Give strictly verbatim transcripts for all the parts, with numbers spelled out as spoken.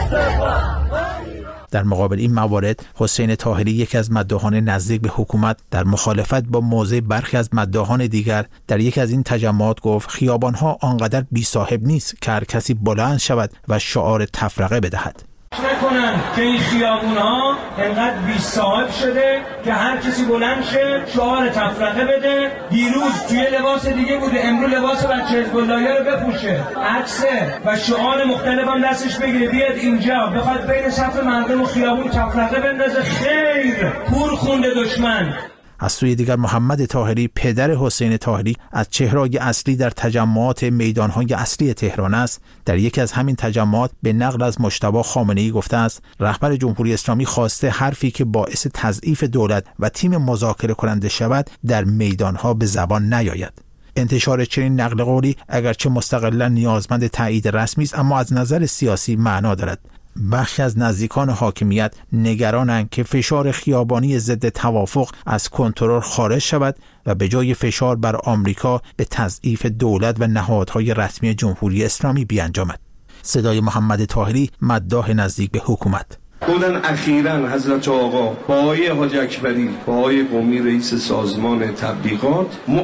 در مقابل این موارد حسین طاهری، یکی از مداحان نزدیک به حکومت، در مخالفت با موضع برخی از مداحان دیگر در یکی از این تجمعات گفت خیابان‌ها آنقدر بی صاحب نیست که هر کسی بلند شود و شعار تفرقه بدهد. نکنن که این خیابون‌ها انقدر بی صاحب شده که هر کسی بلند شه شعار تفرقه بده. دیروز توی لباس دیگه بوده، امروز لباس بچه حزب اللهی رو بپوشه، عکسه و شعار مختلف هم دستش بگیره، بیاد اینجا بخواد بین صف مردم و خیابون تفرقه بندازه. خیر، کور خونده دشمن. از سوی دیگر محمد طاهری، پدر حسین طاهری، از چهره‌های اصلی در تجمعات میدان‌های اصلی تهران است. در یکی از همین تجمعات به نقل از مجتبی خامنه‌ای گفته است رهبر جمهوری اسلامی خواسته حرفی که باعث تضعیف دولت و تیم مذاکره کننده شود در میدان‌ها به زبان نیاید. انتشار چنین نقل قولی اگرچه مستقلاً نیازمند تایید رسمی است، اما از نظر سیاسی معنا دارد. بخشی از نزدیکان حاکمیت نگرانند که فشار خیابانی ضد توافق از کنترل خارج شود و به جای فشار بر آمریکا به تضعیف دولت و نهادهای رسمی جمهوری اسلامی بیانجامد. صدای محمد طاهری، مداح نزدیک به حکومت. بودن اخیراً حضرت آقا با آقای حاج اکبری با آقای قمی رئیس سازمان تبلیغات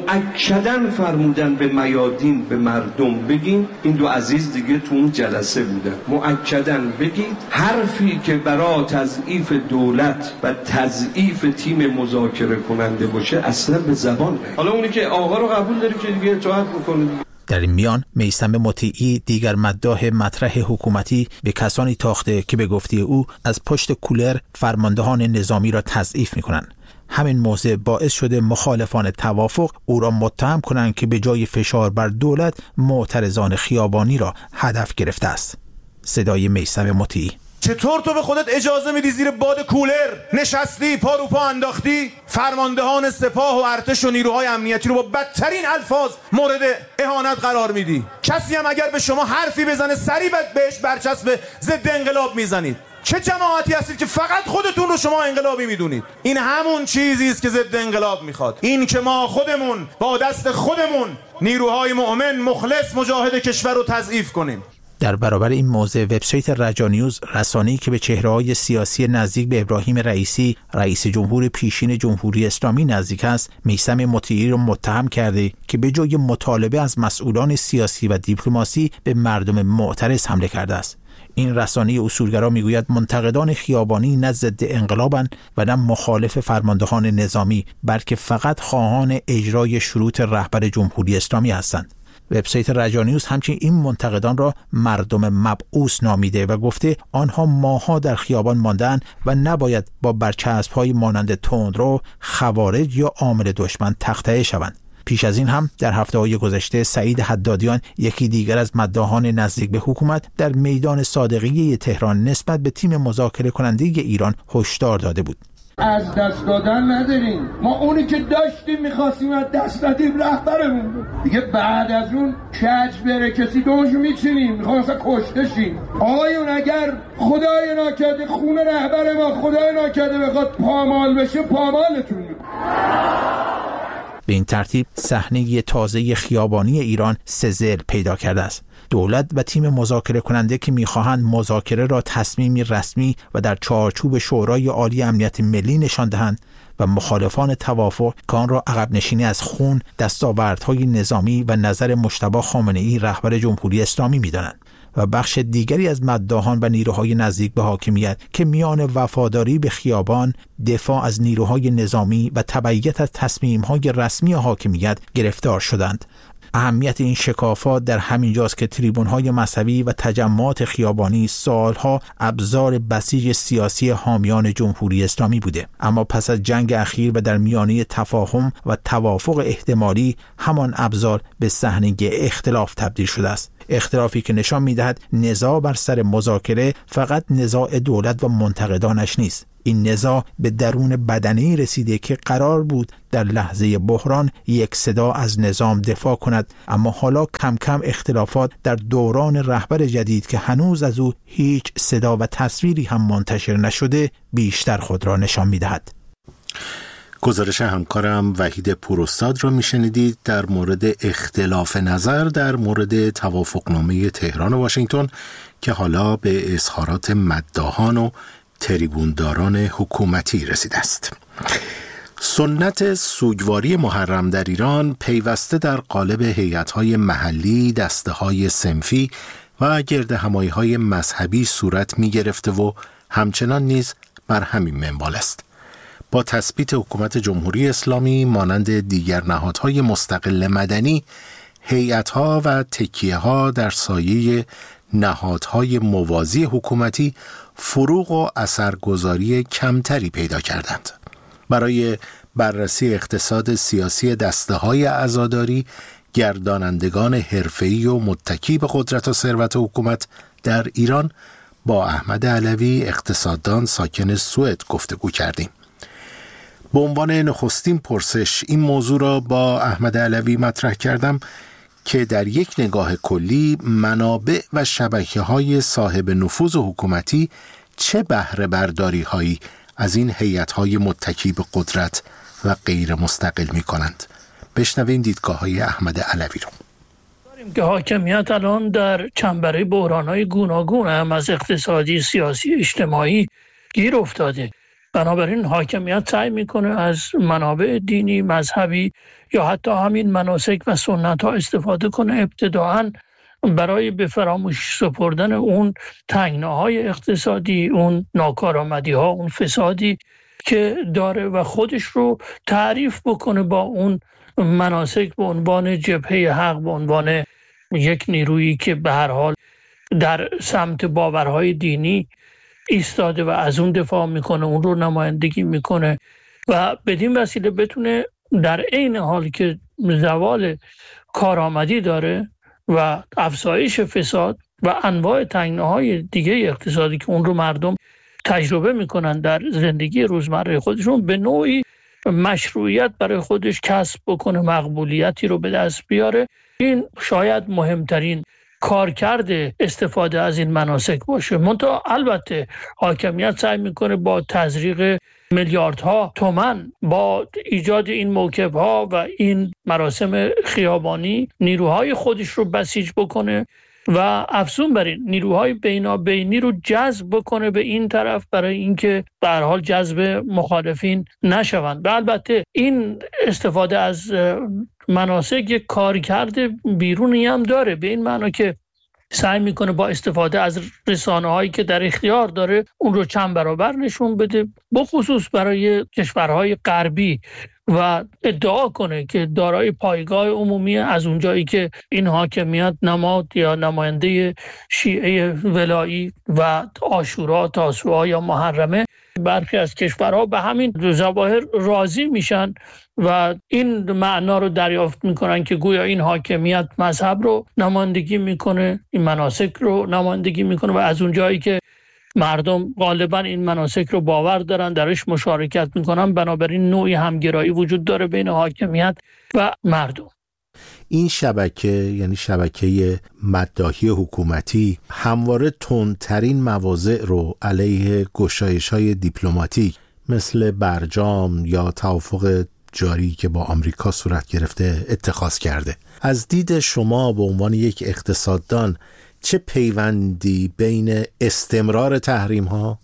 مؤکداً فرمودن به میادین به مردم بگین، این دو عزیز دیگه تو اون جلسه بودن، مؤکداً بگید حرفی که برای تضعیف دولت و تضعیف تیم مذاکره کننده باشه اصلا به زبان نه. حالا اونی که آقا رو قبول داره که دیگه اطاعت میکنه. در این میان میثم مطیعی، دیگر مداح مطرح حکومتی، به کسانی تاخته که به گفته او از پشت کولر فرماندهان نظامی را تضعیف می‌کنند. همین موضوع باعث شده مخالفان توافق او را متهم کنند که به جای فشار بر دولت معترضان خیابانی را هدف گرفته است. صدای میثم مطیعی. چطور تو به خودت اجازه میدی زیر باد کولر نشستی، پا رو پا انداختی، فرماندهان سپاه و ارتش و نیروهای امنیتی رو با بدترین الفاظ مورد اهانت قرار میدی؟ کسی هم اگر به شما حرفی بزنه سریع بهش برچسب ضد انقلاب میزنید. چه جماعتی هستید که فقط خودتون رو شما انقلابی میدونید؟ این همون چیزی است که ضد انقلاب میخواد. این که ما خودمون با دست خودمون نیروهای مؤمن مخلص مجاهد کشور رو تضعیف کنیم. در برابر این موضوع وبسایت رجانیوز، رسانه‌ای که به چهره‌های سیاسی نزدیک به ابراهیم رئیسی، رئیس جمهور پیشین جمهوری اسلامی نزدیک است، میثم مطیعی را متهم کرده که به جای مطالبه از مسئولان سیاسی و دیپلماسی به مردم معترض حمله کرده است. این رسانه اصولگرا میگوید منتقدان خیابانی نه ضد انقلابند و نه مخالف فرماندهان نظامی، بلکه فقط خواهان اجرای شروط رهبر جمهوری اسلامی هستند. وبسایت رجانیوز همچنین این منتقدان را مردم مبعوث نامیده و گفته آنها ماه‌ها در خیابان ماندن و نباید با برچسب‌های مانند تندرو، خوارج یا عامل دشمن تخطئه شوند. پیش از این هم در هفته‌های گذشته سعید حدادیان، یکی دیگر از مداحان نزدیک به حکومت، در میدان صادقیه تهران نسبت به تیم مذاکره کننده ایران هشدار داده بود. از دست دادن نداریم، ما اونی که داشتیم میخواستیم از دست دادیم، رهبرمون بود دیگه. بعد از اون کج بره کسی دوشو میچینیم، میخوام اصلا کشته شیم. آقایون اگر خدای ناکرده خون رهبر ما خدای ناکرده بخواد پامال بشه، پامالتون میکنه. به این ترتیب صحنه تازه خیابانی ایران سزل پیدا کرده است. دولت و تیم مذاکره کننده که می‌خواهند مذاکره را تصمیمی رسمی و در چارچوب شورای عالی امنیت ملی نشان دهند و مخالفان توافق که آن را عقب نشینی از خون، دستاوردهای نظامی و نظر مجتبی خامنه‌ای رهبر جمهوری اسلامی می‌دانند. و بخش دیگری از مداحان و نیروهای نزدیک به حاکمیت که میان وفاداری به خیابان، دفاع از نیروهای نظامی و تبعیت از تصمیم‌های رسمی حاکمیت گرفتار شدند. اهمیت این شکافات در همین جاست که تریبون‌های مذهبی و تجمعات خیابانی سالها ابزار بسیج سیاسی حامیان جمهوری اسلامی بوده، اما پس از جنگ اخیر و در میانه تفاهم و توافق احتمالی همان ابزار به صحنه اختلاف تبدیل شده است. اختلافی که نشان می‌دهد نزاع بر سر مذاکره فقط نزاع دولت و منتقدانش نیست. این نزاع به درون بدنه‌ای رسیده که قرار بود در لحظه بحران یک صدا از نظام دفاع کند، اما حالا کم کم اختلافات در دوران رهبر جدید که هنوز از او هیچ صدا و تصویری هم منتشر نشده بیشتر خود را نشان می‌دهد. گزارش همکارم وحید پوراستاد را میشنیدید در مورد اختلاف نظر در مورد توافقنامه تهران و واشنگتن که حالا به اظهارات مداحان و تریبونداران حکومتی رسیده است. سنت سوگواری محرم در ایران پیوسته در قالب هیئت‌های محلی، دسته‌های صنفی و گردهمایی‌های مذهبی صورت می‌گرفته و همچنان نیز بر همین منوال است. با تثبیت حکومت جمهوری اسلامی مانند دیگر نهادهای مستقل مدنی، هیئت‌ها و تکیه‌ها در سایه نهادهای موازی حکومتی فروغ و اثرگذاری کمتری پیدا کردند. برای بررسی اقتصاد سیاسی دسته‌های عزاداری، گردانندگان حرفه‌ای و متکی به قدرت و ثروت حکومت در ایران با احمد علوی، اقتصاددان ساکن سوئد گفتگو کردیم. به عنوان نخستین پرسش این موضوع را با احمد علوی مطرح کردم که در یک نگاه کلی منابع و شبکه‌های صاحب نفوذ حکومتی چه بهره برداری هایی از این هیئت‌های متکی به قدرت و غیر مستقل می‌کنند. بشنویم دیدگاه‌های احمد علوی رو. که حاکمیت الان در چنبره بحران‌های گوناگون هم از اقتصادی، سیاسی، اجتماعی گیر افتاده. بنابراین حاکمیت سعی میکنه از منابع دینی، مذهبی یا حتی همین مناسک و سنت‌ها استفاده کنه، ابتداعاً برای به فراموش سپردن اون تنگناهای اقتصادی، اون ناکارآمدی‌ها، اون فسادی که داره و خودش رو تعریف بکنه با اون مناسک به عنوان جبهه حق، به عنوان یک نیرویی که به هر حال در سمت باورهای دینی ایستاده و از اون دفاع میکنه، اون رو نمایندگی میکنه و بدین وسیله بتونه در عین حال که زوال کارآمدی داره و افزایش فساد و انواع تنگناهای دیگه اقتصادی که اون رو مردم تجربه میکنن در زندگی روزمره خودشون، به نوعی مشروعیت برای خودش کسب بکنه، مقبولیتی رو به دست بیاره. این شاید مهمترین کارکرد استفاده از این مناسک باشه. منتها البته حاکمیت سعی میکنه با تزریق میلیاردها تومان، با ایجاد این موکب‌ها و این مراسم خیابانی نیروهای خودش رو بسیج بکنه و افزون بر این نیروهای بینابینی رو جذب بکنه به این طرف برای اینکه به هر حال جذب مخالفین نشوند. و البته این استفاده از مناسک یک کارکرد بیرونی هم داره، به این معنی که سعی میکنه با استفاده از رسانه هایی که در اختیار داره اون رو چند برابر نشون بده، بخصوص برای کشورهای غربی و ادعا کنه که دارای پایگاه عمومی، از اونجایی که این حاکمیت نماد یا نماینده شیعه ولایی و عاشورا، تاسوعا یا محرمه، برخی از کشورها به همین ظواهر راضی میشن و این معنا رو دریافت میکنن که گویا این حاکمیت مذهب رو نمایندگی میکنه، این مناسک رو نمایندگی میکنه و از اونجایی که مردم غالبا این مناسک رو باور دارن، درش مشارکت میکنن، بنابراین نوعی همگرایی وجود داره بین حاکمیت و مردم. این شبکه، یعنی شبکه مداحی حکومتی، همواره تندترین مواضع رو علیه گشایش‌های دیپلماتیک مثل برجام یا توافق جاری که با آمریکا صورت گرفته اتخاذ کرده. از دید شما به عنوان یک اقتصاددان چه پیوندی بین استمرار تحریم ها،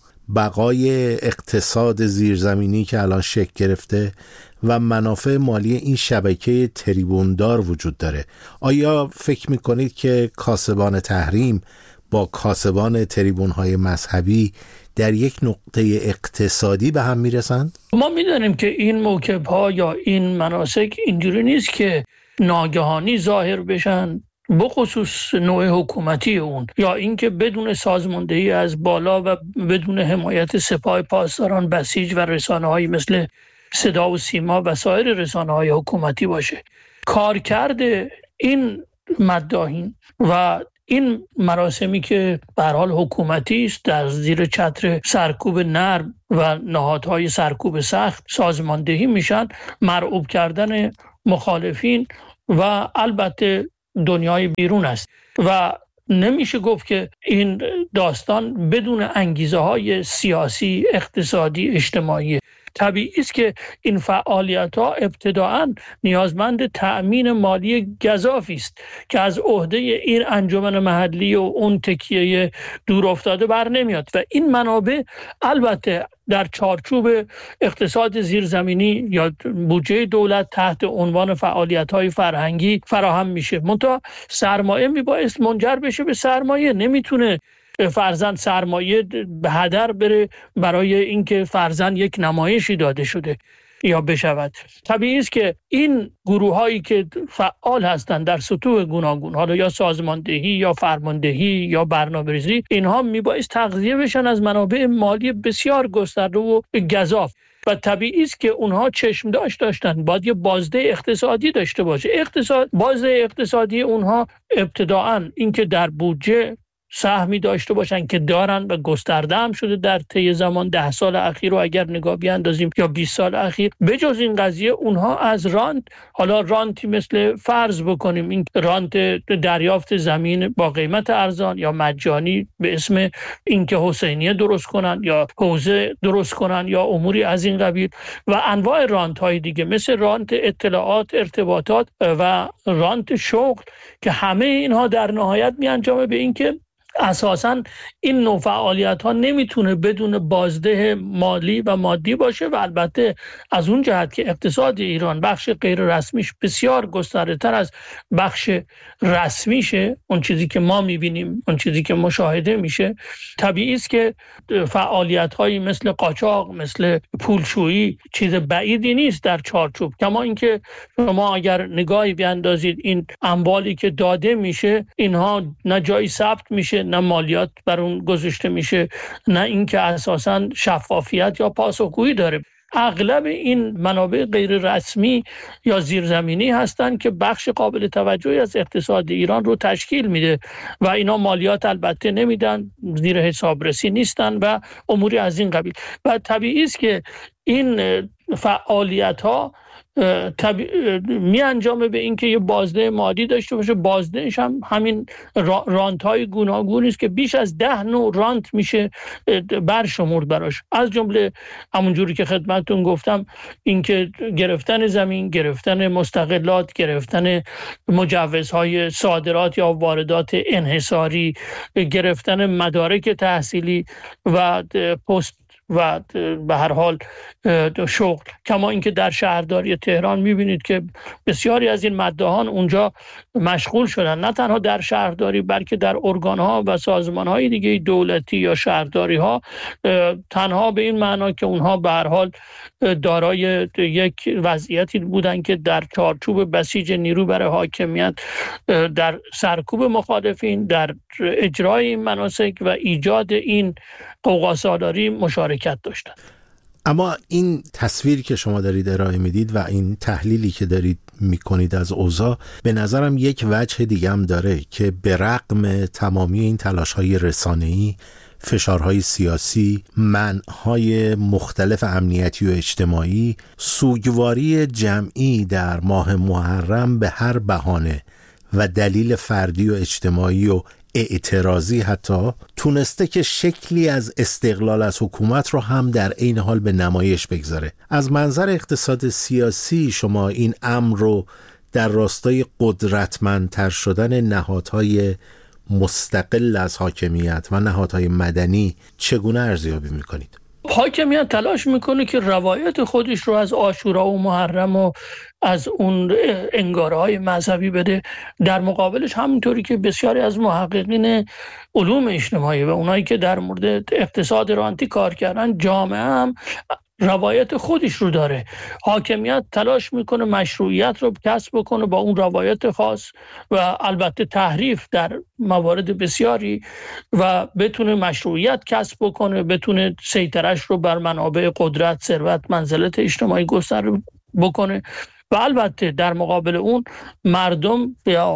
بقای اقتصاد زیرزمینی که الان شکل گرفته و منافع مالی این شبکه تریبوندار وجود داره؟ آیا فکر میکنید که کاسبان تحریم با کاسبان تریبون های مذهبی در یک نقطه اقتصادی به هم میرسند؟ ما میدونیم که این موکب ها یا این مناسک اینجوری نیست که ناگهانی ظاهر بشن، بخصوص نوع حکومتی اون، یا اینکه بدون سازماندهی از بالا و بدون حمایت سپاه پاسداران بسیج و رسانه‌هایی مثل صدا و سیما و سایر رسانه‌های حکومتی باشه. کارکرد این مداحین و این مراسمی که به هر حال حکومتی است، در زیر چتر سرکوب نرم و نهادهای سرکوب سخت سازماندهی میشن، مرعوب کردن مخالفین و البته دنیای بیرون است و نمیشه گفت که این داستان بدون انگیزه های سیاسی، اقتصادی، اجتماعی. طبیعی است که این فعالیت‌ها ابتداعاً نیازمند تأمین مالی گزافی است که از عهده این انجمن محلی و اون تکیه دور افتاده بر نمیاد و این منابع البته در چارچوب اقتصاد زیرزمینی یا بودجه دولت تحت عنوان فعالیت‌های فرهنگی فراهم میشه. منتها سرمایه میبایست منجر بشه به سرمایه، نمیتونه فرضاً سرمایه به هدر بره برای اینکه فرضاً یک نمایشی داده شده یا بشود. طبیعی است که این گروه هایی که فعال هستند در سطوح گوناگون، حالا یا سازماندهی یا فرماندهی یا برنامه‌ریزی، اینها میبایست تغذیه بشن از منابع مالی بسیار گسترده و گزاف و طبیعی است که اونها چشم داشت داشتن باید یه بازده اقتصادی داشته باشه. اقتصاد بازده اقتصادی اونها ابتداعاً اینکه در بودجه سهمی داشته باشن که دارن و گسترده هم شده در طی زمان ده سال اخیر رو اگر نگاه بیاندازیم یا بیست سال اخیر. بجز این قضیه اونها از رانت، حالا رانتی مثل فرض بکنیم این رانت دریافت زمین با قیمت ارزان یا مجانی به اسم اینکه حسینیه درست کنن یا حوزه درست کنن یا اموری از این قبیل و انواع رانت های دیگه مثل رانت اطلاعات، ارتباطات و رانت شغل که همه اینها در نهایت می انجامه به اینکه اساساً این نوع فعالیت ها نمیتونه بدون بازده مالی و مادی باشه و البته از اون جهت که اقتصاد ایران بخش غیر رسمیش بسیار گسترده تر از بخش رسمیشه، اون چیزی که ما میبینیم، اون چیزی که مشاهده میشه، طبیعی است که فعالیت هایی مثل قاچاق، مثل پولشویی چیز بعیدی نیست در چارچوب. کما اینکه شما اگر نگاهی بیاندازید این اموالی که داده میشه اینها نه جایی ثبت میشه، نه مالیات بر اون گذاشته میشه، نه اینکه اساساً شفافیت یا پاسخگویی داره. اغلب این منابع غیر رسمی یا زیرزمینی هستند که بخش قابل توجهی از اقتصاد ایران رو تشکیل میده و اینا مالیات البته نمیدن، زیر حسابرسی نیستن و اموری از این قبیل. و طبیعی است که این فعالیت ها می انجامه به اینکه یه بازده مالی داشته باشه. بازدهش هم همین رانت های گوناگونی است که بیش از ده نوع رانت میشه برشمرد براش، از جمله همونجوری که خدمتتون گفتم اینکه گرفتن زمین، گرفتن مستغلات، گرفتن مجوزهای صادرات یا واردات انحصاری، گرفتن مدارک تحصیلی و پست و به هر حال شغل. کما اینکه در شهرداری تهران میبینید که بسیاری از این مداحان اونجا مشغول شدن، نه تنها در شهرداری بلکه در ارگانها و سازمانهای دیگه دولتی یا شهرداری ها، تنها به این معنا که اونها به هر حال دارای یک وضعیتی بودن که در چارچوب بسیج نیرو برای حاکمیت در سرکوب مخالفین، در اجرای این مناسک و ایجاد این قوقاسالاری مشارکت داشتن. اما این تصویری که شما دارید ارائه میدید و این تحلیلی که دارید میکنید از اوضاع به نظرم یک وجه دیگه هم داره که به رغم تمامی این تلاش‌های رسانه‌ای، فشارهای سیاسی، منع‌های مختلف امنیتی و اجتماعی، سوگواری جمعی در ماه محرم به هر بهانه و دلیل فردی و اجتماعی و اعتراضی حتی تونسته که شکلی از استقلال از حکومت رو هم در عین حال به نمایش بگذاره. از منظر اقتصاد سیاسی شما این امر رو در راستای قدرتمندتر شدن نهادهای مستقل از حاکمیت و نهادهای مدنی چگونه ارزیابی میکنید؟ حاکمیت تلاش میکنه که روایت خودش رو از عاشورا و محرم و از اون انگاره‌های مذهبی بده. در مقابلش همینطوری که بسیاری از محققین علوم اجتماعی و اونایی که در مورد اقتصاد رانتی کار کردن، جامعه هم روایت خودش رو داره. حاکمیت تلاش میکنه مشروعیت رو کسب بکنه با اون روایت خاص و البته تحریف در موارد بسیاری و بتونه مشروعیت کسب بکنه، بتونه سیطرش رو بر منابع قدرت، ثروت، منزلت اجتماعی گستر بکنه و البته در مقابل اون مردم یا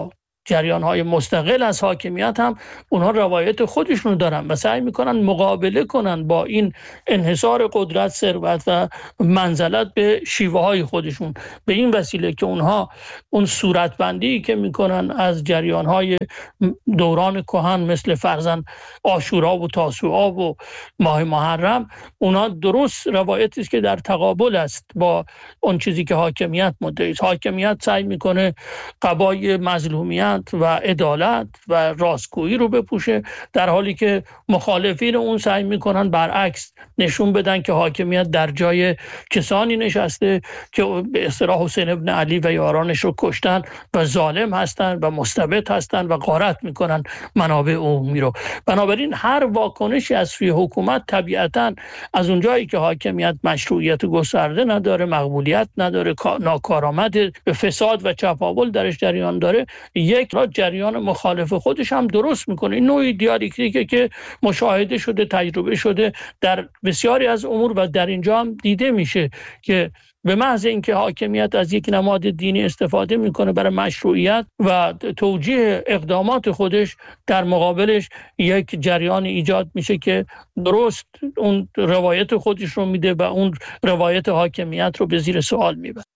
جریان‌های مستقل از حاکمیت هم اونها روایت خودشون دارن و سعی میکنن مقابله کنن با این انحصار قدرت، ثروت و منزلت به شیوه‌های خودشون. به این وسیله که اونها اون صورتبندی که میکنن از جریان‌های دوران کهن مثل فرضاً عاشورا و تاسوعا و ماه محرم، اونها درست روایتی است که در تقابل است با اون چیزی که حاکمیت مدعی است. حاکمیت سعی میکنه قبای مظلومیت و عدالت و راستگویی رو بپوشه، در حالی که مخالفین اون سعی میکنن برعکس نشون بدن که حاکمیت در جای کسانی نشسته که به اصطلاح حسین ابن علی و یارانش رو کشتن و ظالم هستن و مستبد هستن و غارت میکنن منابع عمومی رو. بنابراین هر واکنشی از سوی حکومت طبیعتاً از اونجایی که حاکمیت مشروعیت گسترده نداره، مقبولیت نداره، ناکارآمد، فساد و چپاول درش جریان داره، یک جریان مخالف خودش هم درست میکنه. این نوعی دیالکتیکه که مشاهده شده، تجربه شده در بسیاری از امور و در اینجا هم دیده میشه که به محض اینکه حاکمیت از یک نماد دینی استفاده میکنه برای مشروعیت و توجیه اقدامات خودش، در مقابلش یک جریان ایجاد میشه که درست اون روایت خودش رو میده و اون روایت حاکمیت رو به زیر سوال میبره.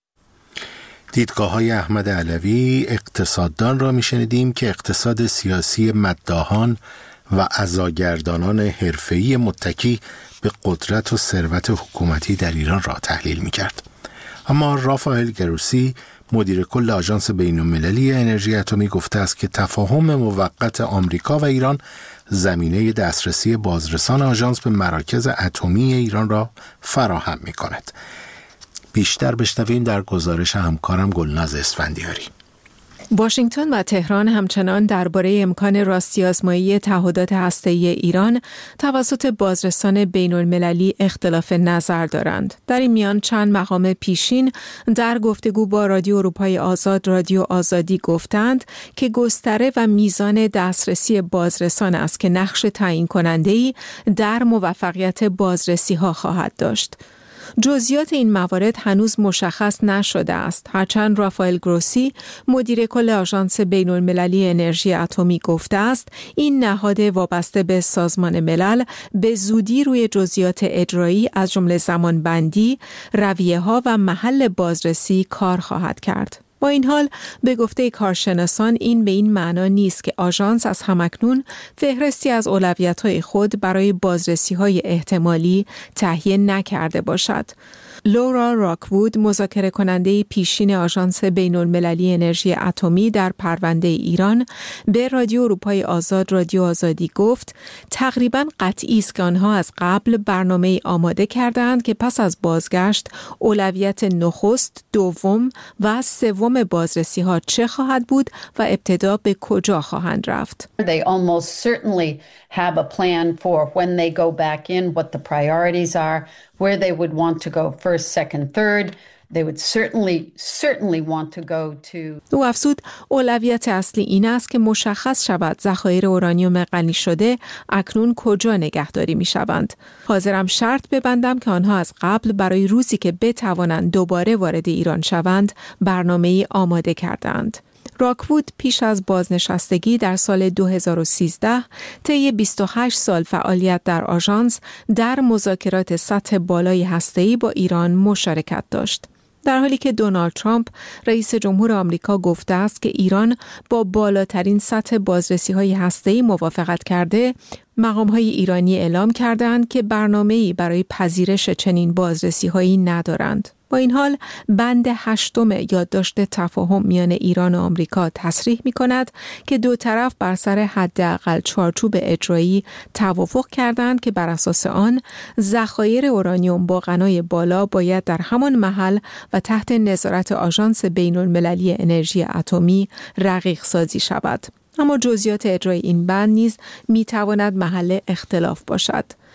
دیدگاه های احمد علوی اقتصاددان را میشنیدیم که اقتصاد سیاسی مداحان و عزاگردانان حرفه‌ای متکی به قدرت و ثروت حکومتی در ایران را تحلیل میکرد. اما رافائل گروسی مدیر کل آژانس بین‌المللی انرژی اتمی گفته است که تفاهم موقت آمریکا و ایران زمینه دسترسی بازرسان آژانس به مراکز اتمی ایران را فراهم می‌کند. بیشتر بشنویم در گزارش همکارم گلناز اسفندیاری. واشنگتن و تهران همچنان درباره امکان راستی‌آزمایی تعهدات هسته‌ای ایران توسط بازرسان بین‌المللی اختلاف نظر دارند. در این میان چند مقام پیشین در گفتگو با رادیو اروپای آزاد رادیو آزادی گفتند که گستره و میزان دسترسی بازرسان است که نقش تعیین کننده‌ای در موفقیت بازرسی‌ها خواهد داشت. جزئیات این موارد هنوز مشخص نشده است، هرچند رافائل گروسی مدیر کل آژانس بین‌المللی انرژی اتمی گفته است این نهاد وابسته به سازمان ملل به زودی روی جزئیات اجرایی از جمله زمانبندی، رویه‌ها و محل بازرسی کار خواهد کرد. با این حال به گفته کارشناسان این به این معنا نیست که آژانس از همکنون فهرستی از اولویت‌های خود برای بازرسی‌های احتمالی تهیه نکرده باشد. لورا راکوود مذاکره کننده پیشین آژانس بین‌المللی انرژی اتمی در پرونده ایران به رادیو اروپای آزاد رادیو آزادی گفت تقریباً قطعی است که آنها از قبل برنامه‌ای آماده کردند که پس از بازگشت اولویت نخست، دوم و سوم بازرسی‌ها چه خواهد بود و ابتدا به کجا خواهند رفت. They almost certainly have a plan for when they go back in, what the priorities are, where they would want to go first, second, third. They would certainly, certainly want to go to. او افزود اولویت اصلی این است که مشخص شود ذخایر اورانیوم غنی شده اکنون کجا نگهداری می شوند. حاضرم شرط ببندم که آنها از قبل برای روزی که بتوانند دوباره وارد ایران شوند برنامه‌ای آماده کردند. راکوود پیش از بازنشستگی در سال دو هزار و سیزده طی بیست و هشت سال فعالیت در آژانس در مذاکرات سطح بالای هسته‌ای با ایران مشارکت داشت. در حالی که دونالد ترامپ رئیس جمهور آمریکا گفته است که ایران با بالاترین سطح بازرسی‌های هسته‌ای موافقت کرده، مقام‌های ایرانی اعلام کردند که برنامه‌ای برای پذیرش چنین بازرسی‌هایی ندارند. با این حال بند هشتم یادداشت تفاهم میان ایران و آمریکا تصریح می‌کند که دو طرف بر سر حداقل چارچوب اجرایی توافق کردند که بر اساس آن ذخایر اورانیوم با غنای بالا باید در همان محل و تحت نظارت آژانس بین‌المللی انرژی اتمی رقیق سازی شود. اما جزئیات اجرای این بند نیز می‌تواند محل اختلاف باشد.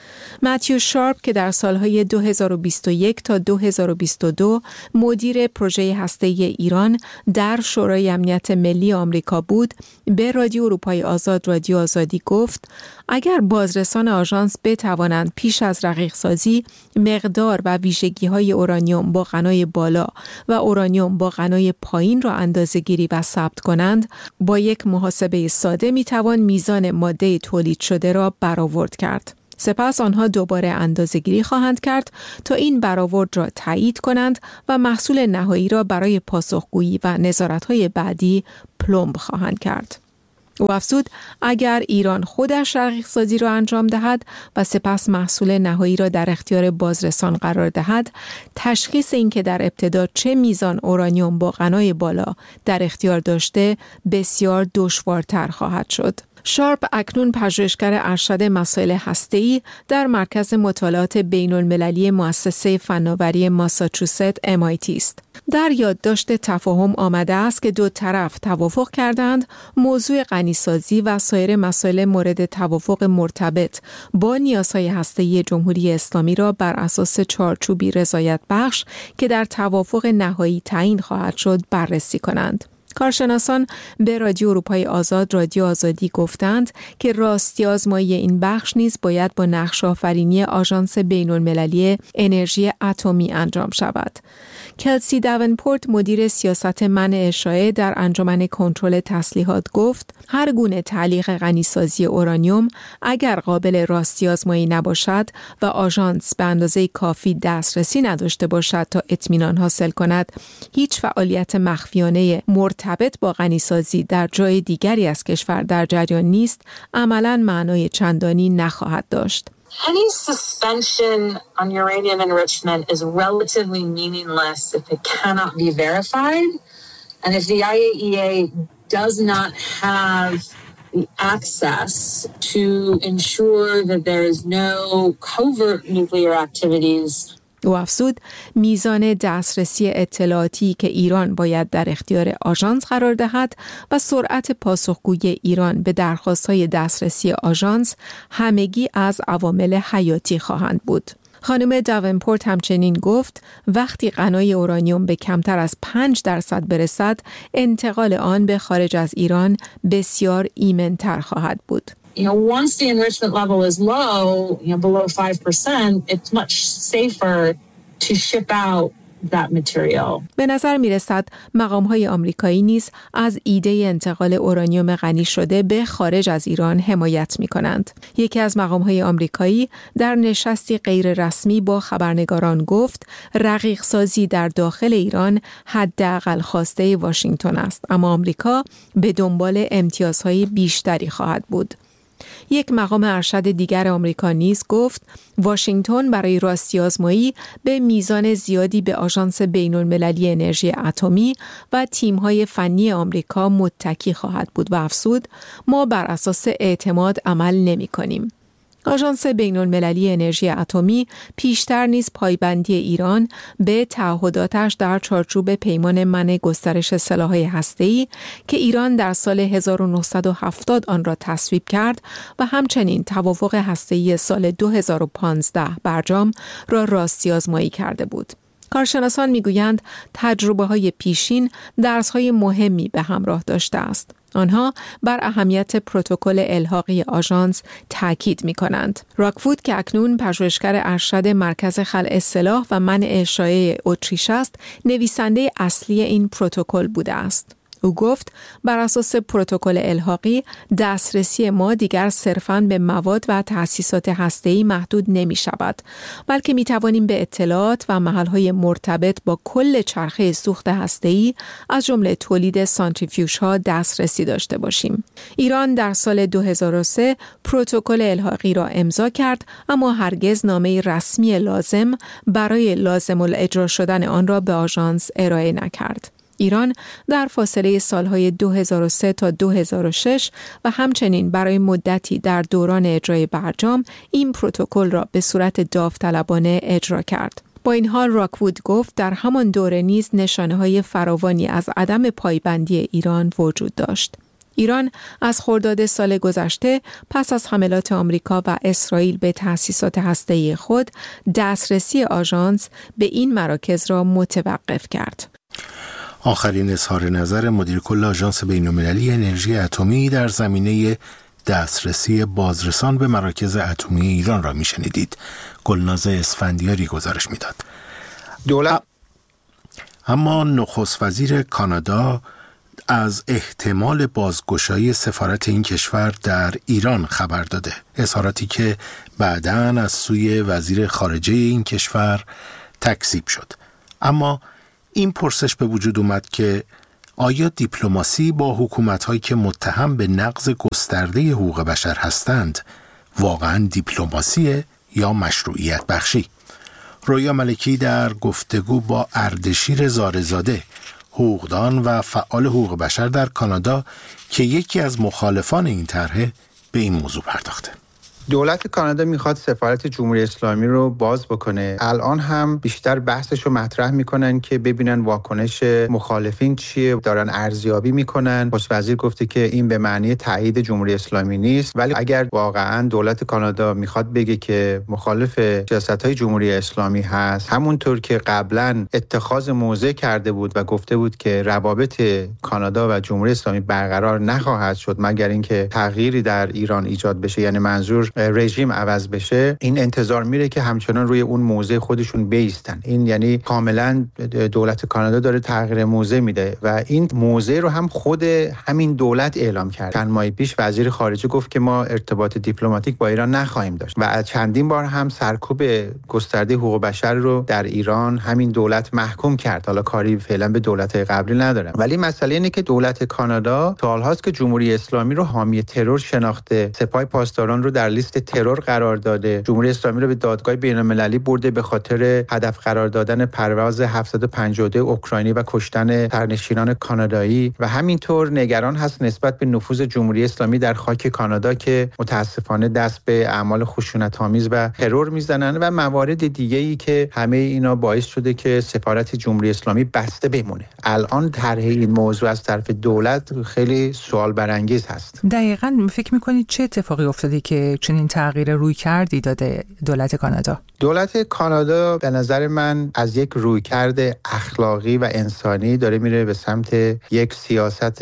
متیو شارپ که در سالهای دو هزار و بیست و یک تا دو هزار و بیست و دو مدیر پروژه هسته‌ای ایران در شورای امنیت ملی آمریکا بود، به رادیو اروپای آزاد رادیو آزادی گفت اگر بازرسان آژانس بتوانند پیش از رقیق سازی مقدار و ویژگی‌های اورانیوم با غنای بالا و اورانیوم با غنای پایین را اندازه‌گیری و ثبت کنند، با یک محاسبه ساده می‌توان میزان ماده تولید شده را برآورد کرد. سپس آنها دوباره اندازه‌گیری خواهند کرد تا این برآورد را تایید کنند و محصول نهایی را برای پاسخگویی و نظارت‌های بعدی پلمب خواهند کرد. او افزود اگر ایران خودش رقیق سازی را انجام دهد و سپس محصول نهایی را در اختیار بازرسان قرار دهد، تشخیص این که در ابتدا چه میزان اورانیوم با غنای بالا در اختیار داشته بسیار دشوارتر خواهد شد. شارپ اکنون پژوهشگر ارشد مسائل هسته‌ای در مرکز مطالعات بین‌المللی مؤسسه فناوری ماساچوست ام آی تی است. در یادداشت تفاهم آمده است که دو طرف توافق کردند موضوع غنیسازی و سایر مسائل مورد توافق مرتبط با نیازهای هسته‌ای جمهوری اسلامی را بر اساس چارچوبی رضایت بخش که در توافق نهایی تعیین خواهد شد بررسی کنند. کارشناسان به رادیو اروپای آزاد رادیو آزادی گفتند که راستی آزمایی این بخش نیز باید با نقش آفرینی آژانس بین‌المللی انرژی اتمی انجام شود. کلسی داونپورت مدیر سیاست منع اشاعه در انجمن کنترل تسلیحات گفت هر گونه تعلیق غنیسازی اورانیوم اگر قابل راستی آزمایی نباشد و آژانس به اندازه کافی دسترسی نداشته باشد تا اطمینان حاصل کند، هیچ فعالیت مخفیانه مرتبط با غنیسازی در جای دیگری از کشور در جریان نیست، عملاً معنای چندانی نخواهد داشت. Any suspension on uranium enrichment is relatively meaningless if it cannot be verified, and if the I A E A does not have the access to ensure that there is no covert nuclear activities. او افزود میزان دسترسی اطلاعاتی که ایران باید در اختیار آژانس قرار دهد و سرعت پاسخگویی ایران به درخواست‌های دسترسی آژانس همگی از عوامل حیاتی خواهند بود. خانم داونپورت همچنین گفت وقتی غنای اورانیوم به کمتر از پنج درصد برسد، انتقال آن به خارج از ایران بسیار ایمن‌تر خواهد بود. You know, once the enrichment level is low, you know, below five percent, it's much safer to ship out that material. به نظر می رسد مقام‌های آمریکایی نیز از ایده انتقال اورانیوم غنی شده به خارج از ایران حمایت می کنند. یکی از مقام‌های آمریکایی در نشستی غیر رسمی با خبرنگاران گفت رقیق سازی در داخل ایران حداقل خواسته واشنگتن است، اما آمریکا به دنبال امتیازهای بیشتری خواهد بود. یک مقام ارشد دیگر آمریکا نیز گفت واشنگتن برای راستی آزمایی به میزان زیادی به آژانس بین‌المللی انرژی اتمی و تیم‌های فنی آمریکا متکی خواهد بود و افزود ما بر اساس اعتماد عمل نمی‌کنیم. آژانس بین‌المللی انرژی اتمی پیشتر نیز پایبندی ایران به تعهداتش در چارچوب پیمان منع گسترش سلاح‌های هسته‌ای که ایران در سال هزار و نهصد و هفتاد آن را تصویب کرد و همچنین توافق هسته‌ای سال دو هزار و پانزده برجام را راستی آزمایی کرده بود. کارشناسان میگویند تجربه‌های پیشین درس‌های مهمی به همراه داشته است. آنها بر اهمیت پروتکل الحاقی آژانس تاکید می‌کنند. راکوود که اکنون پژوهشگر ارشد مرکز خلع سلاح و منع اشاعه اتریش است، نویسنده اصلی این پروتکل بوده است. او گفت بر اساس پروتکل الحاقی دسترسی ما دیگر صرفاً به مواد و تأسیسات هسته‌ای محدود نمی شود، بلکه می توانیم به اطلاعات و محل‌های مرتبط با کل چرخه سوخت هسته‌ای از جمله تولید سانتریفیوژها دسترسی داشته باشیم. ایران در سال دو هزار و سه پروتکل الحاقی را امضا کرد، اما هرگز نامه رسمی لازم برای لازم الاجرا شدن آن را به آژانس ارائه نکرد. ایران در فاصله سالهای دو هزار و سه تا دو هزار و شش و همچنین برای مدتی در دوران اجرای برجام این پروتکل را به صورت داوطلبانه اجرا کرد. با این حال راکوود گفت در همان دوره نیز نشانه‌های فراوانی از عدم پایبندی ایران وجود داشت. ایران از خرداد سال گذشته پس از حملات آمریکا و اسرائیل به تأسیسات هسته‌ای خود دسترسی آژانس به این مراکز را متوقف کرد. آخرین اظهار نظر مدیر کل آژانس بین‌المللی انرژی اتمی در زمینه دسترسی بازرسان به مراکز اتمی ایران را میشنیدید. گلناز اسفندیاری گزارش میداد. دولت اما نخست وزیر کانادا از احتمال بازگشایی سفارت این کشور در ایران خبر داده. اظهاراتی که بعداً از سوی وزیر خارجه این کشور تکذیب شد. اما این پرسش به وجود اومد که آیا دیپلماسی با حکومت‌هایی که متهم به نقض گسترده حقوق بشر هستند واقعاً دیپلماسیه یا مشروعیت بخشی؟ رویا ملکی در گفتگو با اردشیر زارزاده، حقوقدان و فعال حقوق بشر در کانادا که یکی از مخالفان این طرح، به این موضوع پرداخته. دولت کانادا میخواد سفارت جمهوری اسلامی رو باز بکنه. الان هم بیشتر بحثش رو مطرح میکنن که ببینن واکنش مخالفین چیه، دارن ارزیابی میکنن. نخست وزیر گفته که این به معنی تایید جمهوری اسلامی نیست، ولی اگر واقعا دولت کانادا میخواد بگه که مخالف سیاست‌های جمهوری اسلامی هست، همونطور که قبلا اتخاذ موضع کرده بود و گفته بود که روابط کانادا و جمهوری اسلامی برقرار نخواهد شد مگر اینکه تغییری در ایران ایجاد بشه، یعنی منظور رژیم عوض بشه، این انتظار میره که همچنان روی اون موضع خودشون بیستن. این یعنی کاملا دولت کانادا داره تغییر موضع میده و این موضع رو هم خود همین دولت اعلام کرد. چند ماه پیش وزیر خارجه گفت که ما ارتباط دیپلماتیک با ایران نخواهیم داشت و چندین بار هم سرکوب گسترده حقوق بشر رو در ایران همین دولت محکوم کرد. حالا کاری فعلا به دولت‌های قبلی ندارم، ولی مسئله اینه که دولت کانادا سال‌هاست که جمهوری اسلامی رو حامی ترور شناخته، سپاه پاسداران رو در لیست ترور قرار داده، جمهوری اسلامی رو به دادگاه بین‌المللی برده به خاطر هدف قرار دادن پرواز هفتصد و پنجاه و دو اوکراینی و کشتن سرنشینان کانادایی و همینطور نگران هست نسبت به نفوذ جمهوری اسلامی در خاک کانادا که متاسفانه دست به اعمال خشونت‌آمیز و ترور میزنن و موارد دیگه‌ای که همه اینا باعث شده که سفارت جمهوری اسلامی بسته بمونه. الان طرح این موضوع از طرف دولت خیلی سوال برانگیز هست. دقیقاً فکر می‌کنید چه اتفاقی افتاده که چنین تغییر روی کردی داده دولت کانادا؟ دولت کانادا به نظر من از یک رویکرد اخلاقی و انسانی داره میره به سمت یک سیاست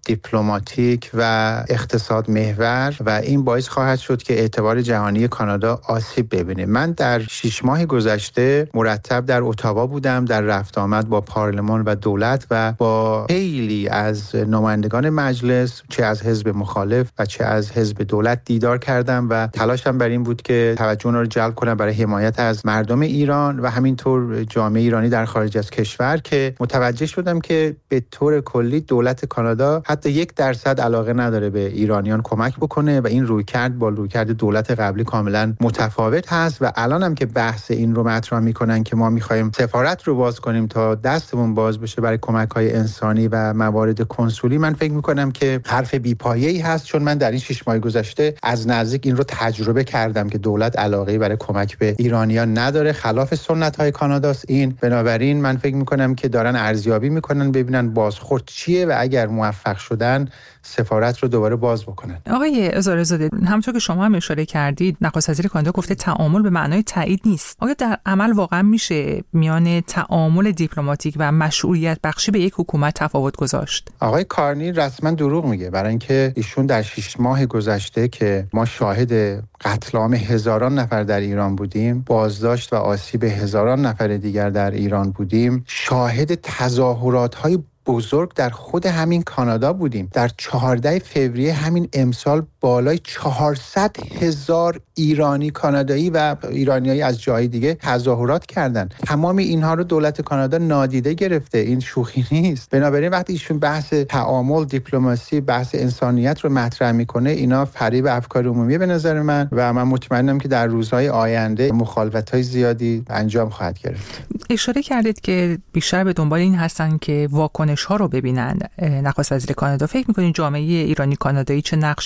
دیپلماتیک و اقتصاد محور و این باعث خواهد شد که اعتبار جهانی کانادا آسیب ببینه. من در شش ماه گذشته مرتب در اتاوا بودم، در رفت آمد با پارلمان و دولت و با خیلی از نمایندگان مجلس، چه از حزب مخالف و چه از حزب دولت دیدار کردم و تلاشم بر این بود که توجه اونها رو جلب کنم برای حمایت از مردم ایران و همینطور جامعه ایرانی در خارج از کشور، که متوجه شدم که به طور کلی دولت کانادا حتی یک درصد علاقه نداره به ایرانیان کمک بکنه و این رویکرد با رویکرد دولت قبلی کاملا متفاوت هست و الان هم که بحث این رو مطرح میکنن که ما میخوایم سفارت رو باز کنیم تا دستمون باز بشه برای کمک‌های انسانی و موارد کنسولی، من فکر میکنم که حرف بی‌پایه‌ای هست، چون من در این شش ماه گذشته از نزدیک این رو تجربه کردم که دولت علاقه‌ای برای کمک به ایرانیان نداره، خلاف سنت‌های کاناداست این. بنابراین من فکر میکنم که دارن ارزیابی میکنن ببینن بازخورد چیه و اگر موفق شدن سفارت رو دوباره باز بکنن. آقای زارزاده، همونطور که شما هم اشاره کردید، نخست وزیر کانادا گفته تعامل به معنای تایید نیست. آیا در عمل واقعا میشه میان تعامل دیپلماتیک و مشروعیت بخشی به یک حکومت تفاوت گذاشت؟ آقای کارنی رسما دروغ میگه، برای اینکه ایشون در شش ماه گذشته که ما شاهد قتل عام هزاران نفر در ایران بودیم، بازداشت و آسیب هزاران نفر دیگر در ایران بودیم، شاهد تظاهرات‌های بزرگ در خود همین کانادا بودیم. در چهاردهم فوریه همین امسال بالای چهارصد هزار ایرانی کانادایی و ایرانیایی از جای دیگه تظاهرات کردن. تمام اینها رو دولت کانادا نادیده گرفته. این شوخی نیست. بنابراین وقتی ایشون بحث تعامل، دیپلماسی، بحث انسانیت رو مطرح میکنه، اینا فریب افکار عمومی به نظر من و من مطمئنم که در روزهای آینده مخالفت‌های زیادی انجام خواهد گرفت. اشاره کردید که بیشتر به دنبال این هستن که واکنش ها رو ببینن. نخست وزیر کانادا، فکر می‌کنید جامعه ایرانی کانادایی چه نقشی باید در این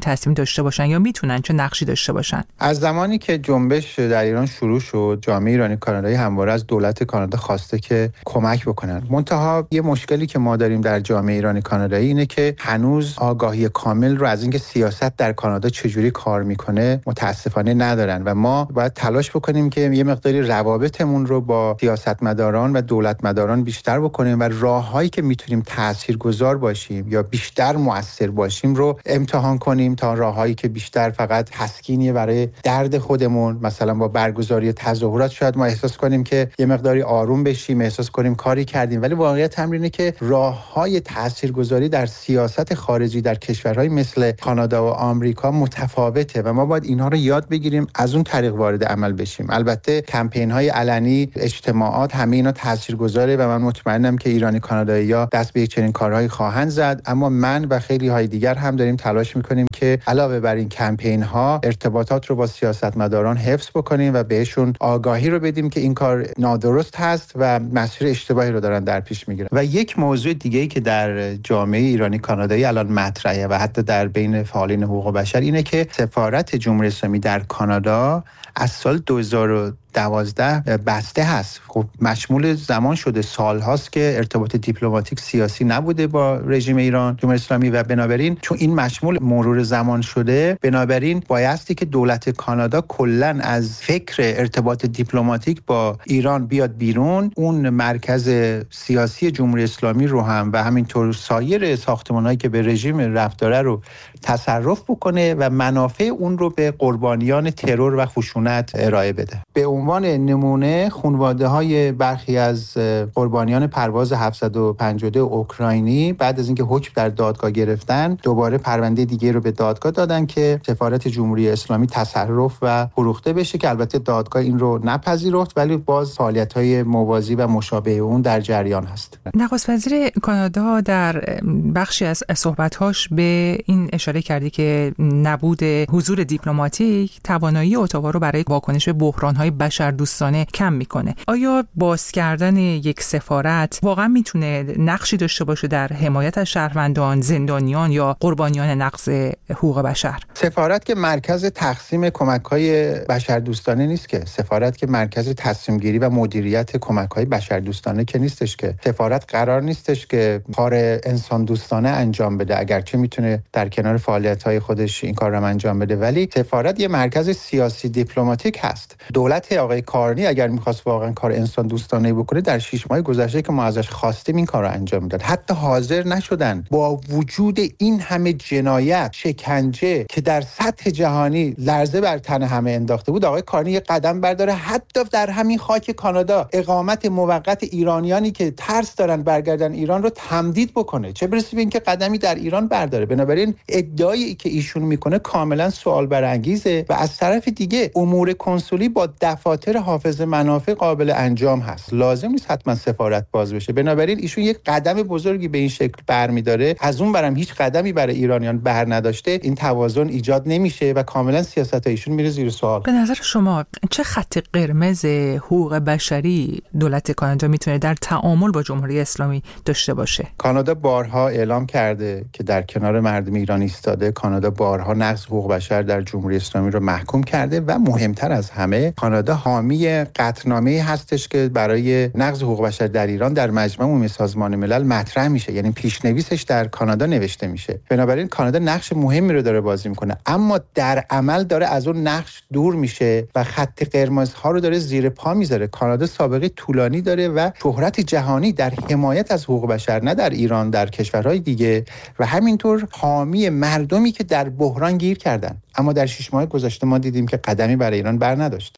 تصمیم داشته باشن یا میتونن چه نقشی داشته باشن؟ از زمانی که جنبش در ایران شروع شد، جامعه ایرانی کانادایی همواره از دولت کانادا خواسته که کمک بکنن. منتها یه مشکلی که ما داریم در جامعه ایرانی کانادایی اینه که هنوز آگاهی کامل رو از اینکه سیاست در کانادا چجوری کار میکنه متاسفانه ندارن و ما باید تلاش بکنیم که یه مقداری روابطمون رو با سیاستمداران و دولتمداران بیشتر بکنیم و راههایی که میتونیم تاثیرگذار باشیم یا بیشتر مؤثر باشیم رو امتحان کنیم تا راههایی که بیشتر فقط تسکینیه برای درد خودمون، مثلا با برگزاری تظاهرات شاید ما احساس کنیم که یه مقداری آروم بشیم، احساس کنیم کاری کردیم، ولی واقعیت اینه که راههای تاثیرگذاری در سیاست خارجی در کشورهای مثل کانادا و آمریکا متفاوته و ما باید اینها رو یاد بگیریم، از اون طریق وارد عمل بشیم. البته کمپین‌های علنی، اجتماعات، همه اینا تاثیرگذاره و من مطمئنم که ایرانی کانادایی‌ها دست به چنین کارهایی خواهند زد، اما من و خیلی های دیگر هم داریم تلاش می‌کنیم که علاوه بر این کمپین‌ها ارتباطات رو با سیاستمداران حفظ بکنیم و بهشون آگاهی رو بدیم که این کار نادرست هست و مسیر اشتباهی رو دارن در پیش میگیرن. و یک موضوع دیگه‌ای که در جامعه ایرانی کانادایی الان مطرحه و حتی در بین فعالین حقوق بشر اینه که سفارت جمهوری اسلامی در کانادا از سال دو هزار و دوازده بسته هست. خب مشمول زمان شده، سال هاست که ارتباط دیپلماتیک سیاسی نبوده با رژیم ایران جمهوری اسلامی و بنابراین چون این مشمول مرور زمان شده، بنابراین بایستی که دولت کانادا کلاً از فکر ارتباط دیپلماتیک با ایران بیاد بیرون، اون مرکز سیاسی جمهوری اسلامی رو هم و همینطور سایر ساختمان‌هایی که به رژیم ربط داره رو تصرف بکنه و منافع اون رو به قربانیان ترور و خشونت ارائه بده. به عنوان نمونه خانواده‌های برخی از قربانیان پرواز هفتصد و پنجاه و دو اوکراینی بعد از اینکه حکم در دادگاه گرفتن دوباره پرونده دیگه رو به دادگاه دادن که سفارت جمهوری اسلامی تصرف و فروخته بشه که البته دادگاه این رو نپذیرفت ولی باز فعالیت‌های موازی و مشابه اون در جریان هست. نخست وزیر کانادا در بخشی از صحبت‌هاش به این اشاره کردی که نبود حضور دیپلماتیک توانایی اتاوا رو برای واکنش به بحران‌های بشردوستانه کم میکنه. آیا باز کردن یک سفارت واقعا میتونه نقشی داشته باشه در حمایت از شهروندان، زندانیان یا قربانیان نقض حقوق بشر؟ سفارت که مرکز تقسیم کمک‌های بشردوستانه نیست که، سفارت که مرکز تصمیم گیری و مدیریت کمک‌های بشردوستانه که نیستش که. سفارت قرار نیستش که کار انسان دوستانه انجام بده، اگرچه میتونه در کنار فعالیت‌های خودش این کار رو انجام بده، ولی سفارت یه مرکز سیاسی دیپلماتیک هست. دولت آقای کارنی اگر می‌خواست واقعا کار انسان دوستانه بکنه در شش ماه گذشته که ما ازش خواستیم این کار رو انجام میداد، حتی حاضر نشدن. با وجود این همه جنایت، شکنجه که در سطح جهانی لرزه بر تن همه انداخته بود، آقای کارنی یک قدم برداره حتی در همین خاک کانادا اقامت موقت ایرانیانی که ترس دارن برگردن ایران رو تمدید بکنه، چه برسه به اینکه قدمی در ایران برداره. بنابراین ادعایی که ایشون میکنه کاملا سوال برانگیزه و از طرف دیگه امور کنسولی با دفاتر حافظ منافع قابل انجام هست، لازم نیست حتما سفارت باز بشه. بنابراین ایشون یک قدم بزرگی به این شکل برمی‌داره، از اون برم هیچ قدمی برای ایرانیان بر نداشته، این توازن ایجاد نمیشه و کاملا سیاست ایشون میره زیر سوال. به نظر شما چه خط قرمز حقوق بشری دولت کانادا میتونه در تعامل با جمهوری اسلامی داشته باشه؟ کانادا بارها اعلام کرده که در کنار مردم ایران ایستاده. کانادا بارها نقض حقوق بشر در جمهوری اسلامی رو محکوم کرده و مهمتر از همه کانادا حامی قطعنامه‌ای هستش که برای نقض حقوق بشر در ایران در مجمع عمومی سازمان ملل مطرح میشه، یعنی پیشنویسش در کانادا نوشته میشه. بنابراین کانادا نقش مهمی رو داره بازی میکنه، اما در عمل داره از اون نقش دور میشه و خط قرمزها رو داره زیر پا میذاره. کانادا سابقه طولانی داره و شهرت جهانی در حمایت از حقوق بشر، نه در ایران، در کشورهای دیگه، و همینطور حامی مردمی که در بحران گیر کردن. اما در شش ماه گذشته ما دیدیم که قدمی برای ایران بر نداشت.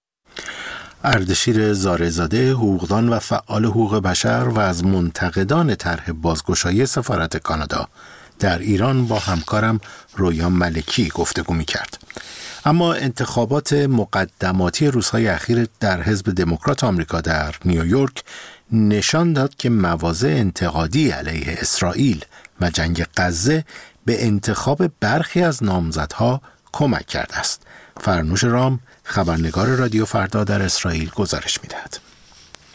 اردشیر زارع‌زاده، حقوقدان و فعال حقوق بشر و از منتقدان طرح بازگشایی سفارت کانادا در ایران با همکارم رویا ملکی گفتگو می‌کرد. اما انتخابات مقدماتی روزهای اخیر در حزب دموکرات آمریکا در نیویورک نشان داد که مواضع انتقادی علیه اسرائیل و جنگ غزه به انتخاب برخی از نامزدها کمک کرده است. فرنوش رام، خبرنگار رادیو فردا در اسرائیل گزارش می‌دهد.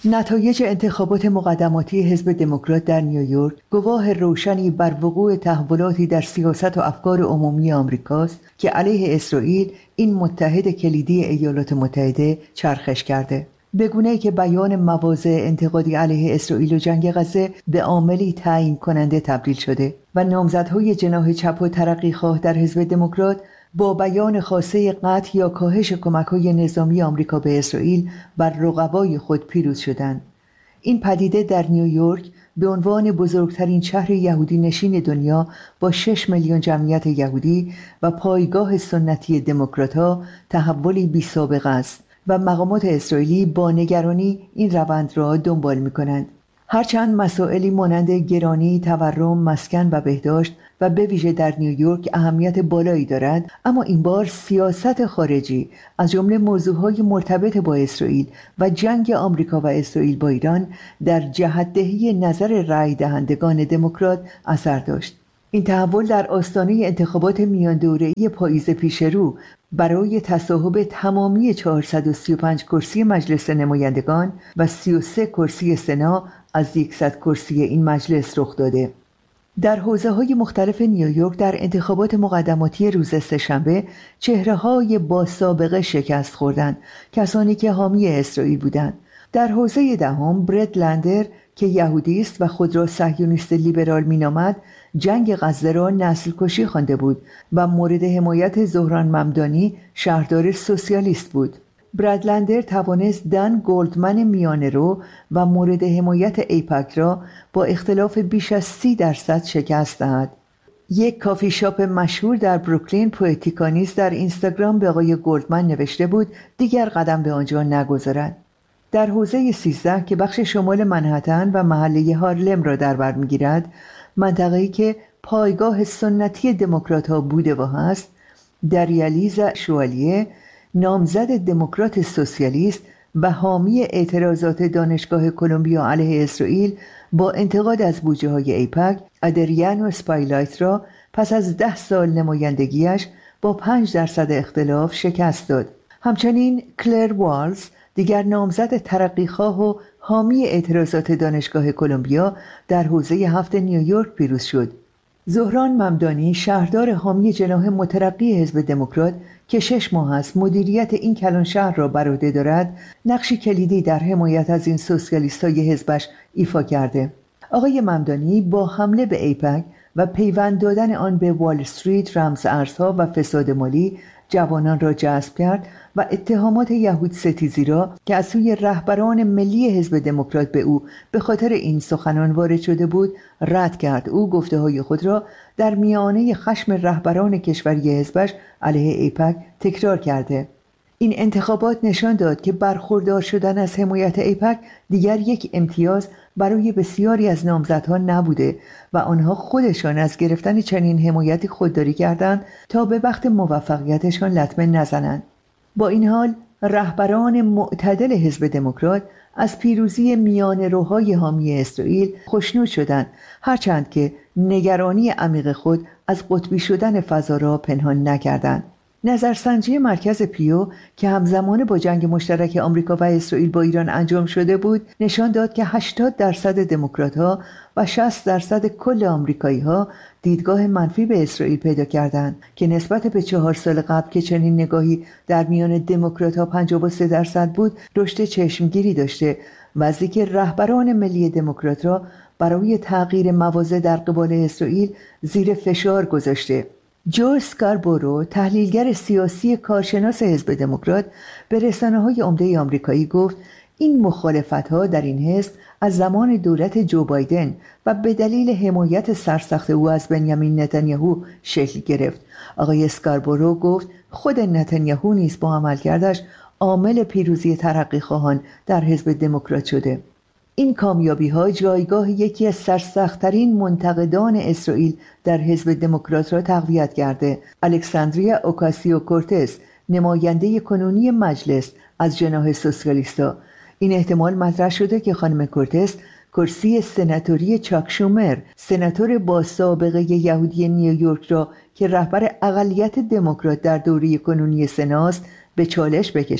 نتایج انتخابات مقدماتی حزب دموکرات در نیویورک گواه روشنی بر وقوع تحولاتی در سیاست و افکار عمومی آمریکاست که علیه اسرائیل، این متحد کلیدی ایالات متحده، چرخش کرده. به گونه‌ای که بیان مواضع انتقادی علیه اسرائیل و جنگ غزه به عاملی تعیین کننده تبدیل شده و نامزدهای جناح چپ و ترقی‌خواه در حزب دموکرات با بیان خاصه قطع یا کاهش کمک‌های نظامی آمریکا به اسرائیل بر رقبای خود پیروز شدند. این پدیده در نیویورک به عنوان بزرگترین شهر یهودی نشین دنیا با شش میلیون جمعیت یهودی و پایگاه سنتی دموکرات‌ها تحولی بی‌سابقه است و مقامات اسرائیلی با نگرانی این روند را دنبال می‌کنند. هرچند مسائلی مانند گرانی، تورم، مسکن و بهداشت و به ویژه در نیویورک اهمیت بالایی دارد، اما این بار سیاست خارجی از جمله موضوعهای مرتبط با اسرائیل و جنگ آمریکا و اسرائیل با ایران در جهت‌دهی نظر رأی دهندگان دموکرات اثر داشت. این تحول در آستانه انتخابات میان دوره‌ای پاییز پیش رو برای تصاحب تمامی چهارصد و سی و پنج کرسی مجلس نمایندگان و سی و سه کرسی سنا از صد کرسی این مجلس رخ داده. در حوزه‌های مختلف نیویورک در انتخابات مقدماتی روز سه‌شنبه چهره‌های با سابقه شکست خوردند، کسانی که حامی اسرائیل بودند. در حوزه دهم برد لندر که یهودی است و خود را صهیونیست لیبرال مینامد، جنگ غزه را نسل کشی خوانده بود و مورد حمایت زهران ممدانی شهردار سوسیالیست بود. برد لندر توانست دن گولدمن میانه رو و مورد حمایت ایپک را با اختلاف بیش از سی درصد شکست دهد. یک کافی شاپ مشهور در بروکلین، پوئتیکانیست، در اینستاگرام به آقای گولدمن نوشته بود دیگر قدم به آنجا نگذارد. در حوزه سیزده که بخش شمال منهتن و محله هارلم را در بر می‌گیرد، منطقه‌ای که پایگاه سنتی دموکرات‌ها بوده و هست، دریالیز شوالیه، نامزد دموکرات سوسیالیست و حامی اعتراضات دانشگاه کلمبیا علیه اسرائیل با انتقاد از بودجه‌های ایپک، ادریانو سپایلایت را پس از ده سال نمایندگیش با پنج درصد اختلاف شکست داد. همچنین کلر والز، دیگر نامزد ترقیخواه و حامی اعتراضات دانشگاه کلمبیا، در حوزه هفت نیویورک پیروز شد. زهران ممدانی، شهردار حامی جناح مترقی حزب دموکرات که شش ماه است مدیریت این کلان شهر را بر عهده دارد، نقشی کلیدی در حمایت از این سوسیالیست‌های حزبش ایفا کرده. آقای ممدانی با حمله به ایپک و پیوند دادن آن به وال استریت، رمز ارزها و فساد مالی جوانان را جذب کرد و اتهامات یهود ستیزی را که از سوی رهبران ملی حزب دموکرات به او به خاطر این سخنان وارد شده بود رد کرد. او گفته‌های خود را در میانه خشم رهبران کشوری حزبش علیه ایپک تکرار کرده. این انتخابات نشان داد که برخوردار شدن از حمایت ایپک دیگر یک امتیاز برای بسیاری از نامزدها نبوده و آنها خودشان از گرفتن چنین حمایتی خودداری کردند تا به وقت موفقیتشان لطمه نزنند. با این حال رهبران معتدل حزب دموکرات از پیروزی میان روهای حامی اسرائیل خوشنود شدند، هرچند که نگرانی عمیق خود از قطبی شدن فضا را پنهان نکردند. نظرسنجی مرکز پیو که همزمان با جنگ مشترک آمریکا و اسرائیل با ایران انجام شده بود نشان داد که هشتاد درصد دموکرات‌ها و شصت درصد کل آمریکایی‌ها دیدگاه منفی به اسرائیل پیدا کردند که نسبت به چهار سال قبل که چنین نگاهی در میان دموکرات‌ها پنجاه و سه درصد بود رشد چشمگیری داشته و از اینکه رهبران ملی دموکرات را برای تغییر مواضع در قبال اسرائیل زیر فشار گذاشته. جو اسکاربورو، تحلیلگر سیاسی کارشناس حزب دموکرات، به رسانه‌های عمده آمریکایی گفت این مخالفت‌ها در این حزب از زمان دولت جو بایدن و به دلیل حمایت سرسخت او از بنیامین نتانیاهو شکل گرفت. آقای اسکاربورو گفت خود نتانیاهو نیز با عملکردش عامل پیروزی ترقیخواهان در حزب دموکرات شده. این کامیابی‌ها جایگاه یکی از سرسخت‌ترین منتقدان اسرائیل در حزب دموکرات را تقویت کرده. الکساندریا اوکاسیو کورتز، نماینده کنونی مجلس از جناح سوسیالیستا، این احتمال مطرح شده که خانم کورتز کرسی سناتوری چاک شومر، سناتور با سابقه یهودی نیویورک را که رهبر اقلیت دموکرات در دوره کنونی سناست به چالش بکشد.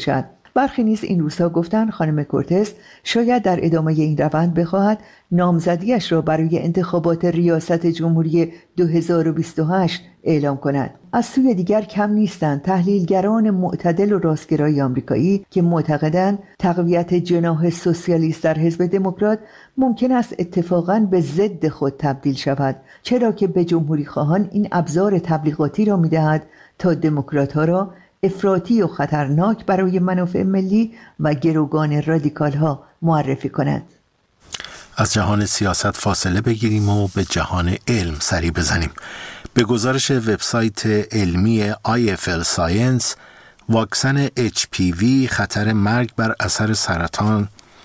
برخی نیز این روزها گفتن خانم کورتز شاید در ادامه این روند بخواهد نامزدیش را برای انتخابات ریاست جمهوری دو هزار و بیست و هشت اعلام کند. از سوی دیگر کم نیستند تحلیلگران معتدل و راستگرای آمریکایی که معتقدند تقویت جناح سوسیالیست در حزب دموکرات ممکن است اتفاقاً به ضد خود تبدیل شود، چرا که به جمهوری خواهان این ابزار تبلیغاتی را می‌دهد تا دموکرات‌ها را افراطی و خطرناک برای منافع ملی و گروگان رادیکال ها معرفی کنند. از جهان سیاست فاصله بگیریم و به جهان علم سری بزنیم. به گزارش وبسایت علمی آی اف ال Science، واکسن اچ پی وی خطر مرگ بر اثر سرطان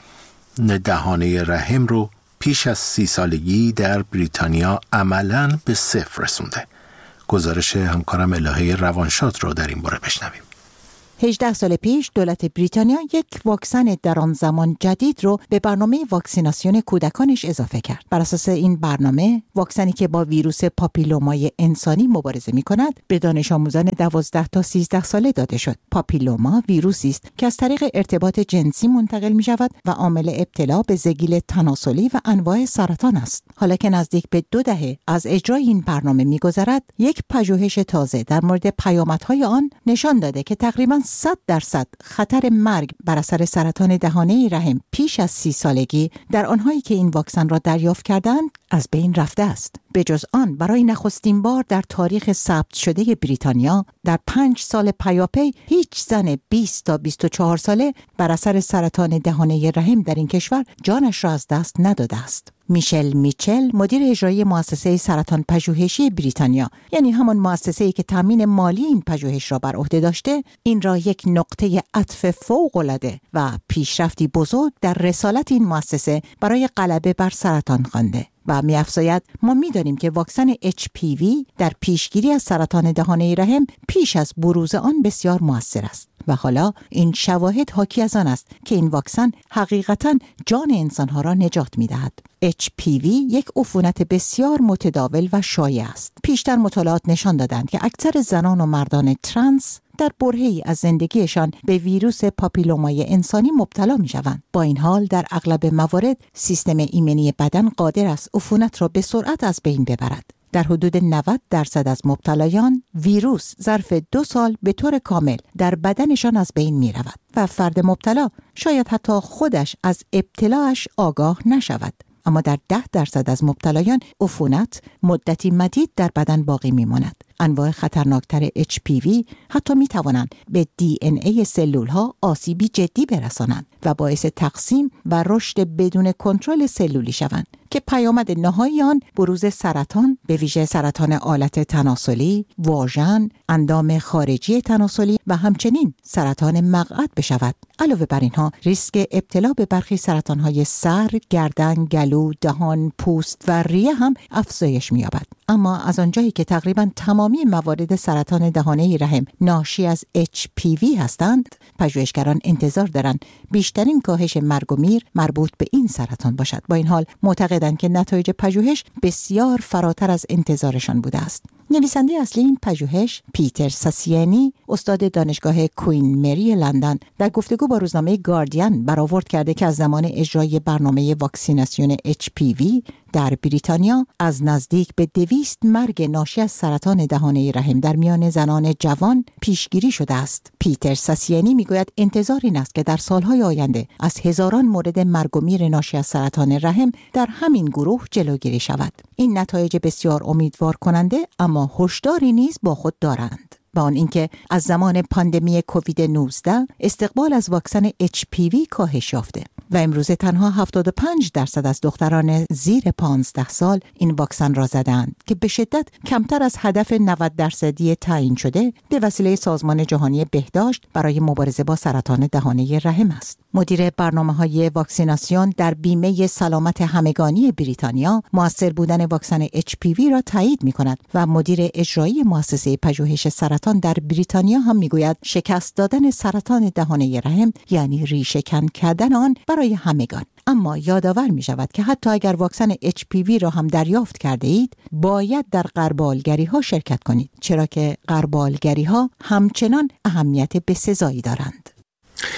دهانه رحم رو پیش از سی سالگی در بریتانیا عملاً به صفر رسونده. گزارش همکارم الهه روانشاد رو در این باره بشنویم. هجده سال پیش دولت بریتانیا یک واکسن در آن زمان جدید رو به برنامه واکسیناسیون کودکانش اضافه کرد. بر اساس این برنامه، واکسنی که با ویروس پاپیلومای انسانی مبارزه می‌کند، به دانش آموزان دوازده تا سیزده ساله داده شد. پاپیلوما ویروسی است که از طریق ارتباط جنسی منتقل می‌شود و عامل ابتلا به زگیل تناسلی و انواع سرطان است. حالا که نزدیک به دو دهه از اجرای این برنامه می‌گذرد، یک پژوهش تازه در مورد پیامدهای آن نشان داده که تقریباً صد درصد خطر مرگ بر اثر سرطان دهانه رحم پیش از سی سالگی در آنهایی که این واکسن را دریافت کردند از بین رفته است. به جز آن، برای نخستین بار در تاریخ ثبت شده بریتانیا در پنج سال پیاپی هیچ زن بیست تا بیست و چهار ساله بر اثر سرطان دهانه رحم در این کشور جانش را از دست نداده است. میشل میچل، مدیر اجرایی مؤسسه سرطان پژوهشی بریتانیا، یعنی همان مؤسسه‌ای که تامین مالی این پژوهش را بر عهده داشته، این را یک نقطه عطف فوق‌العاده و پیشرفتی بزرگ در رسالت این مؤسسه برای غلبه بر سرطان خوانده و می‌افزاید ما می‌دانیم که واکسن اچ پی وی در پیشگیری از سرطان دهانه رحم پیش از بروز آن بسیار مؤثر است و حالا این شواهد حاکی از آن است که این واکسن حقیقتاً جان انسان‌ها را نجات می‌دهد. اچ پی وی یک عفونت بسیار متداول و شایع است. پیشتر مطالعات نشان دادند که اکثر زنان و مردان ترنس در برهه‌ای از زندگیشان به ویروس پاپیلومای انسانی مبتلا می‌شوند. با این حال در اغلب موارد سیستم ایمنی بدن قادر است عفونت را به سرعت از بین ببرد. در حدود نود درصد از مبتلایان ویروس ظرف دو سال به طور کامل در بدنشان از بین می رود و فرد مبتلا شاید حتی خودش از ابتلاش آگاه نشود. اما در ده درصد از مبتلایان عفونت مدتی مدید در بدن باقی می ماند. انواع خطرناکتر اچ پی وی حتی می توانند به دی ان ای سلول ها آسیبی جدی برسانند و باعث تقسیم و رشد بدون کنترل سلولی شوند که پیامد نهایی آن بروز سرطان، به ویژه سرطان آلت تناسلی، واژن، اندام خارجی تناسلی و همچنین سرطان مقعد بشود. علاوه بر اینها ریسک ابتلا به برخی سرطان‌های سر، گردن، گلو، دهان، پوست و ریه هم افزایش می‌یابد. اما از آنجایی که تقریباً تمامی موارد سرطان دهانه رحم ناشی از اچ پی وی هستند، پژوهشگران انتظار دارند بیشترین کاهش مرگ و میر مربوط به این سرطان باشد. با این حال معتقدند که نتایج پژوهش بسیار فراتر از انتظارشان بوده است. نویسنده اصلی این پژوهش، پیتر ساسینی، استاد دانشگاه کوین مری لندن، در گفتگو با روزنامه گاردین برآورد کرده که از زمان اجرای برنامه واکسیناسیون اچ پی وی در بریتانیا از نزدیک به دویست مرگ ناشی از سرطان دهانه رحم در میان زنان جوان پیشگیری شده است. پیتر ساسینی میگوید انتظار این است که در سالهای آینده از هزاران مورد مرگ و میر ناشی از سرطان رحم در همین گروه جلوگیری شود. این نتایج بسیار امیدوار کننده اما هشداری نیز با خود دارند. با آن اینکه از زمان پاندمی کووید نوزده استقبال از واکسن اچ پی وی کاهش یافته و امروزه تنها هفتاد و پنج درصد از دختران زیر پانزده سال این واکسن را زدند که به شدت کمتر از هدف نود درصدی تعیین شده به وسیله سازمان جهانی بهداشت برای مبارزه با سرطان دهانه رحم است. مدیر برنامه‌های واکسیناسیون در بیمه سلامت همگانی بریتانیا مؤثر بودن واکسن اچ پی وی را تایید می‌کند و مدیر اجرایی مؤسسه پژوهش سرطان در بریتانیا هم میگوید شکست دادن سرطان دهانه رحم یعنی ریشه‌کن کردن آن برای همگان. اما یادآور می شود که حتی اگر واکسن اچ پی وی را هم دریافت کرده اید باید در غربالگری ها شرکت کنید، چرا که غربالگری ها همچنان اهمیت بسزایی دارند.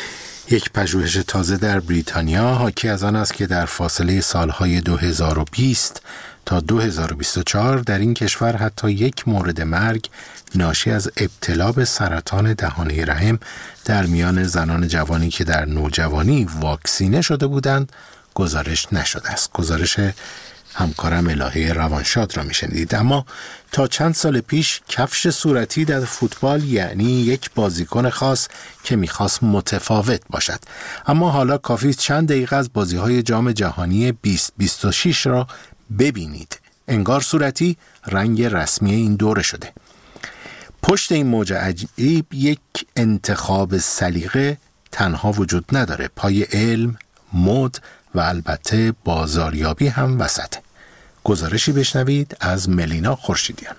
یک پژوهش تازه در بریتانیا حاکی از آن است که در فاصله سالهای دو هزار و بیست تا دو هزار و بیست و چهار در این کشور حتی یک مورد مرگ ناشی از ابتلا به سرطان دهانه رحم در میان زنان جوانی که در نوجوانی واکسینه شده بودند گزارش نشده است. گزارش همکارم الهه روانشاد را میشنید. اما تا چند سال پیش کفش صورتی در فوتبال یعنی یک بازیکن خاص که میخواست متفاوت باشد، اما حالا کافی چند دقیقه از بازی‌های جام جهانی بیست بیست و شش را ببینید. انگار صورتی رنگ رسمی این دوره شده. پشت این موج عجیب یک انتخاب سلیقه تنها وجود نداره، پای علم، مد و البته بازاریابی هم وسطه. گزارشی بشنوید از ملینا خورشیدیان.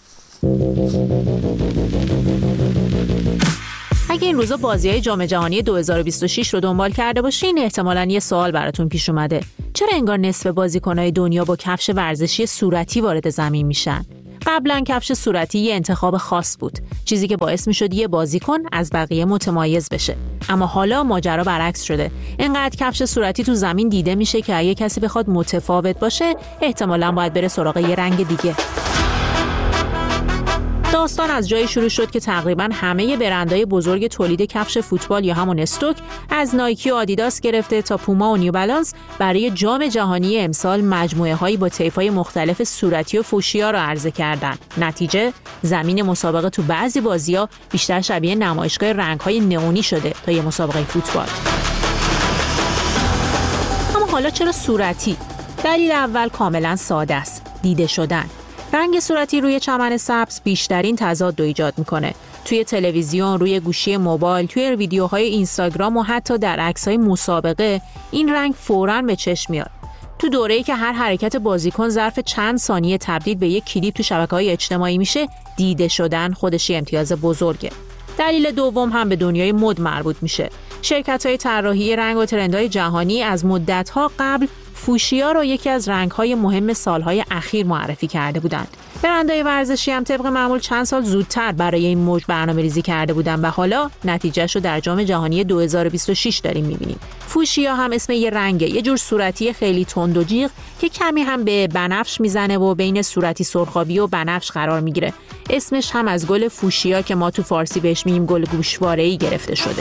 اگه این روزا بازی‌های جام جهانی دو هزار و بیست و شش رو دنبال کرده باشین، احتمالاً یه سوال براتون پیش اومده. چرا انگار نصف بازیکن‌های دنیا با کفش ورزشی صورتی وارد زمین میشن؟ قبلا کفش صورتی یه انتخاب خاص بود، چیزی که باعث میشد یه بازیکن از بقیه متمایز بشه. اما حالا ماجرا برعکس شده. اینقدر کفش صورتی تو زمین دیده میشه که اگه کسی بخواد متفاوت باشه، احتمالاً باید بره سراغ یه رنگ دیگه. داستان از جایی شروع شد که تقریباً همه برندهای بزرگ تولید کفش فوتبال یا همون استوک، از نایکی و آدیداس گرفته تا پوما و نیو بالانس، برای جام جهانی امسال مجموعه هایی با طیف‌های مختلف صورتی و فوشیا را عرضه کردند. نتیجه زمین مسابقه تو بعضی بازی‌ها بیشتر شبیه نمایشگاه رنگ‌های نئونی شده تا یه مسابقه فوتبال. اما حالا چرا صورتی؟ دلیل اول کاملاً ساده است: دیده شدن. رنگ صورتی روی چمن سبز بیشترین تضاد رو ایجاد میکنه. توی تلویزیون، روی گوشی موبایل، توی ویدیوهای اینستاگرام و حتی در عکس‌های مسابقه این رنگ فوراً به چشم میاد. تو دوره‌ای که هر حرکت بازیکن ظرف چند ثانیه تبدیل به یک کلیپ تو شبکه‌های اجتماعی میشه، دیده شدن خودش امتیاز بزرگه. دلیل دوم هم به دنیای مد مربوط میشه. شرکت‌های طراحی رنگ و ترندهای جهانی از مدت‌ها قبل فوشیا رو یکی از رنگ‌های مهم سال‌های اخیر معرفی کرده بودند. برندهای ورزشی هم طبق معمول چند سال زودتر برای این موج برنامه‌ریزی کرده بودند و حالا نتیجهش رو در جام جهانی دو هزار و بیست و شش داریم می‌بینیم. فوشیا هم اسم یه رنگه، یه جور صورتی خیلی تند و جیغ که کمی هم به بنفش میزنه و بین صورتی سرخابی و بنفش قرار میگیره. اسمش هم از گل فوشیا که ما تو فارسی بهش میگیم گل گوشواره‌ای گرفته شده.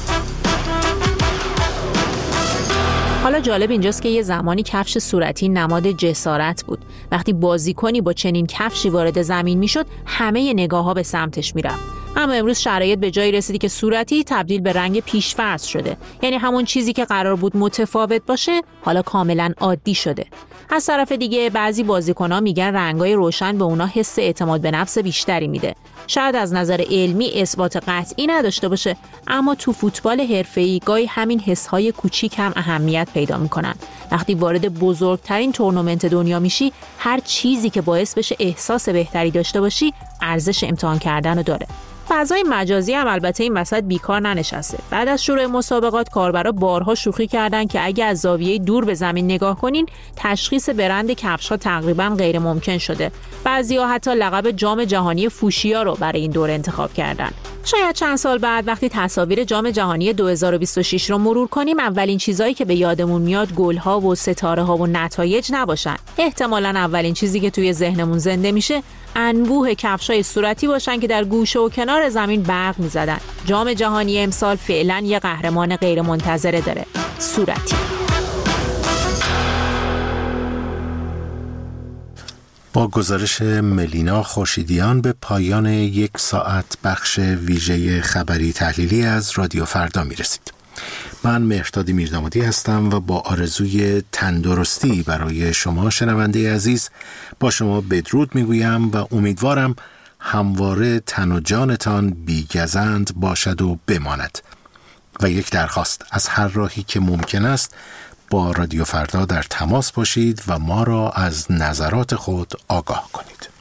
حالا جالب اینجاست که یه زمانی کفش صورتی نماد جسارت بود. وقتی بازیکنی با چنین کفشی وارد زمین میشد، همه نگاه‌ها به سمتش میرفت. اما امروز شرایط به جایی رسیدی که صورتی تبدیل به رنگ پیش‌فرض شده. یعنی همون چیزی که قرار بود متفاوت باشه، حالا کاملاً عادی شده. از طرف دیگه بعضی بازیکن‌ها میگن رنگ‌های روشن به اونا حس اعتماد به نفس بیشتری میده. شاید از نظر علمی اثبات قطعی نداشته باشه، اما تو فوتبال حرفه‌ای گاهی همین حس‌های کوچیک هم اهمیت پیدا می‌کنن. وقتی وارد بزرگترین تورنمنت دنیا میشی، هر چیزی که باعث بشه احساس بهتری داشته باشی، ارزش امتحان کردن رو داره. فضای مجازی هم البته این وسط بیکار ننشسته. بعد از شروع مسابقات کاربرا بارها شوخی کردن که اگه از زاویه دور به زمین نگاه کنین، تشخیص برند کفش‌ها تقریباً غیر ممکن شده. بعضی‌ها حتی لقب جام جهانی فوشیا رو برای این دوره انتخاب کردن. شاید چند سال بعد وقتی تصاویر جام جهانی دو هزار و بیست و شش رو مرور کنیم، اولین چیزایی که به یادمون میاد گل‌ها و ستاره‌ها و نتایج نباشن. احتمالاً اولین چیزی که توی ذهنمون زنده میشه انبوه کفشای صورتی باشن که در گوشه و کنار زمین برق می‌زدن. جام جهانی امسال فعلاً یه قهرمان غیر منتظره داره: صورتی. با گزارش ملینا خورشیدیان به پایان یک ساعت بخش ویژه خبری تحلیلی از رادیو فردا میرسید. من مهرداد میردامادی هستم و با آرزوی تندرستی برای شما شنونده عزیز با شما بدرود میگویم و امیدوارم همواره تن و جانتان بی‌گزند باشد و بماند. و یک درخواست: از هر راهی که ممکن است با رادیو فردا در تماس باشید و ما را از نظرات خود آگاه کنید.